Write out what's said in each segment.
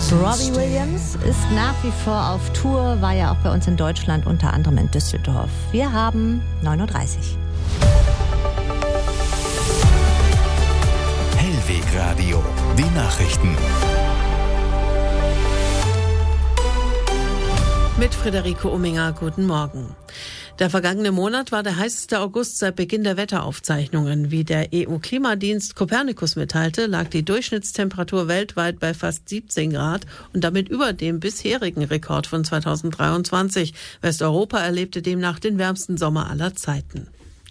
Robbie Williams ist nach wie vor auf Tour, war ja auch bei uns in Deutschland, unter anderem in Düsseldorf. Wir haben 9:30 Uhr. Hellweg Radio, die Nachrichten. Mit Friederike Umminger, guten Morgen. Der vergangene Monat war der heißeste August seit Beginn der Wetteraufzeichnungen. Wie der EU-Klimadienst Copernicus mitteilte, lag die Durchschnittstemperatur weltweit bei fast 17 Grad und damit über dem bisherigen Rekord von 2023. Westeuropa erlebte demnach den wärmsten Sommer aller Zeiten.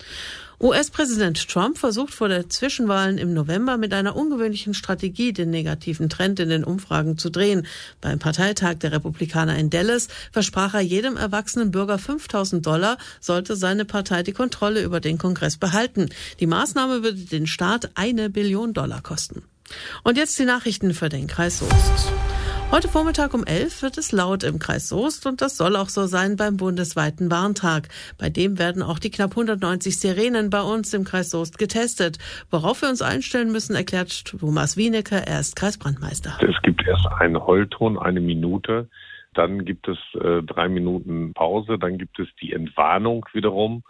US-Präsident Trump versucht vor der Zwischenwahlen im November mit einer ungewöhnlichen Strategie den negativen Trend in den Umfragen zu drehen. Beim Parteitag der Republikaner in Dallas versprach er jedem erwachsenen Bürger $5.000, sollte seine Partei die Kontrolle über den Kongress behalten. Die Maßnahme würde den Staat $1 Billion kosten. Und jetzt die Nachrichten für den Kreis Soest. Heute Vormittag um 11 wird es laut im Kreis Soest und das soll auch so sein beim bundesweiten Warntag. Bei dem werden auch die knapp 190 Sirenen bei uns im Kreis Soest getestet. Worauf wir uns einstellen müssen, erklärt Thomas Wienecke, er ist Kreisbrandmeister. Es gibt erst einen Heulton, 1 Minute, dann gibt es 3 Minuten Pause, dann gibt es die Entwarnung wiederum.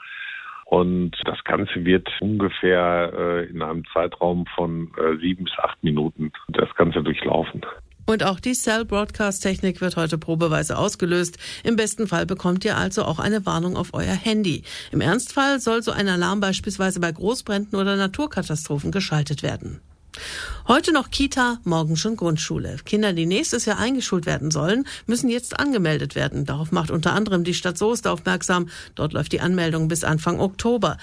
Und das Ganze wird ungefähr in einem Zeitraum von 7 bis 8 Minuten das Ganze durchlaufen. Und auch die Cell-Broadcast-Technik wird heute probeweise ausgelöst. Im besten Fall bekommt ihr also auch eine Warnung auf euer Handy. Im Ernstfall soll so ein Alarm beispielsweise bei Großbränden oder Naturkatastrophen geschaltet werden. Heute noch Kita, morgen schon Grundschule. Kinder, die nächstes Jahr eingeschult werden sollen, müssen jetzt angemeldet werden. Darauf macht unter anderem die Stadt Soest aufmerksam. Dort läuft die Anmeldung bis Anfang Oktober.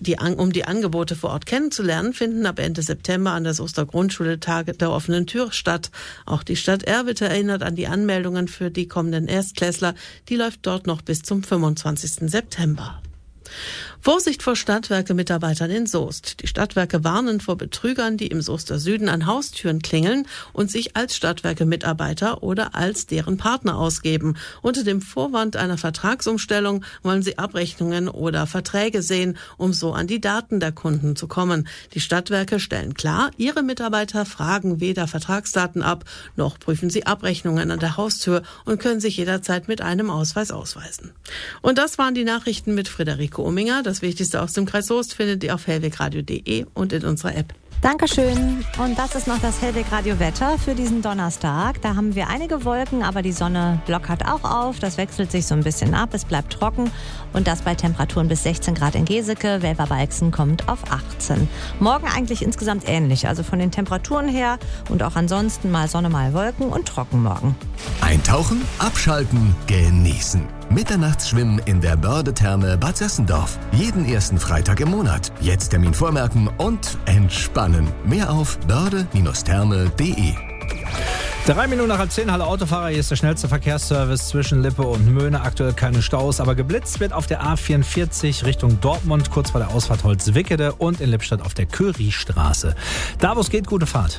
Um die Angebote vor Ort kennenzulernen, finden ab Ende September an der Soester Grundschule Tage der offenen Tür statt. Auch die Stadt Erwitte erinnert an die Anmeldungen für die kommenden Erstklässler. Die läuft dort noch bis zum 25. September. Vorsicht vor Stadtwerke-Mitarbeitern in Soest. Die Stadtwerke warnen vor Betrügern, die im Soester Süden an Haustüren klingeln und sich als Stadtwerke-Mitarbeiter oder als deren Partner ausgeben. Unter dem Vorwand einer Vertragsumstellung wollen sie Abrechnungen oder Verträge sehen, um so an die Daten der Kunden zu kommen. Die Stadtwerke stellen klar, ihre Mitarbeiter fragen weder Vertragsdaten ab, noch prüfen sie Abrechnungen an der Haustür und können sich jederzeit mit einem Ausweis ausweisen. Und das waren die Nachrichten mit Friederike Umminger. Das Wichtigste aus dem Kreis Soest findet ihr auf hellwegradio.de und in unserer App. Dankeschön. Und das ist noch das Hellweg-Radio-Wetter für diesen Donnerstag. Da haben wir einige Wolken, aber die Sonne lockert auch auf. Das wechselt sich so ein bisschen ab. Es bleibt trocken. Und das bei Temperaturen bis 16 Grad in Geseke. Welverbalxen kommt auf 18. Morgen eigentlich insgesamt ähnlich. Also von den Temperaturen her und auch ansonsten mal Sonne, mal Wolken und trocken morgen. Eintauchen, abschalten, genießen. Mitternachtsschwimmen in der Börde-Therme Bad Sessendorf. Jeden ersten Freitag im Monat. Jetzt Termin vormerken und entspannen. Mehr auf börde-therme.de. 3 Minuten nach 10, Halle Autofahrer, hier ist der schnellste Verkehrsservice zwischen Lippe und Möhne. Aktuell keine Staus, aber geblitzt wird auf der A44 Richtung Dortmund, kurz vor der Ausfahrt Holzwickede und in Lippstadt auf der Curiestraße. Da, wo es geht, gute Fahrt.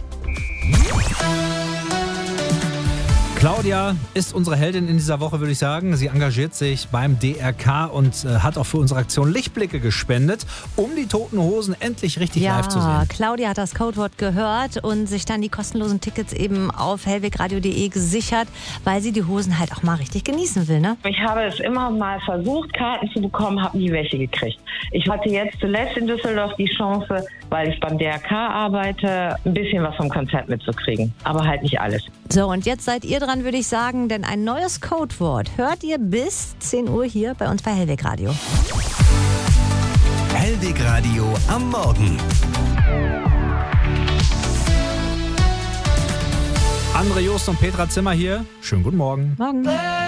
Claudia ist unsere Heldin in dieser Woche, würde ich sagen. Sie engagiert sich beim DRK und hat auch für unsere Aktion Lichtblicke gespendet, um die Toten Hosen endlich richtig live zu sehen. Ja, Claudia hat das Codewort gehört und sich dann die kostenlosen Tickets eben auf hellwegradio.de gesichert, weil sie die Hosen halt auch mal richtig genießen will, ne? Ich habe es immer mal versucht, Karten zu bekommen, habe nie welche gekriegt. Ich hatte jetzt zuletzt in Düsseldorf die Chance, weil ich beim DRK arbeite, ein bisschen was vom Konzert mitzukriegen. Aber halt nicht alles. So, und jetzt seid ihr dran, würde ich sagen, denn ein neues Codewort hört ihr bis 10 Uhr hier bei uns bei Hellweg Radio. Hellweg Radio am Morgen. André Jost und Petra Zimmer hier. Schönen guten Morgen. Morgen.